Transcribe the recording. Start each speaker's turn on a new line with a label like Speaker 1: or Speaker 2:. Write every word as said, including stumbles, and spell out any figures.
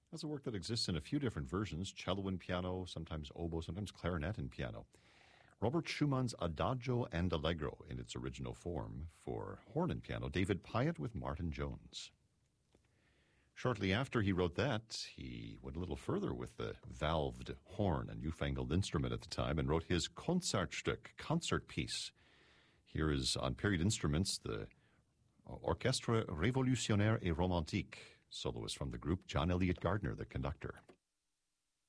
Speaker 1: That's a work that exists in a few different versions, cello and piano, sometimes oboe, sometimes clarinet and piano. Robert Schumann's Adagio and Allegro in its original form for horn and piano, David Pyatt with Martin Jones. Shortly after he wrote that, he went a little further with the valved horn, a newfangled instrument at the time, and wrote his Concertstück, concert piece. Here is, on period instruments, the Orchestre Révolutionnaire et Romantique, soloist from the group, John Elliott Gardner, the conductor.